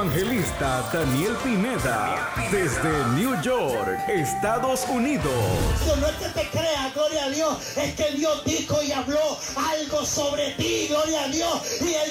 evangelista Daniel Pineda, desde New York, Estados Unidos. No es que te creas, gloria a Dios, es que Dios dijo y habló algo sobre ti, gloria a Dios, y el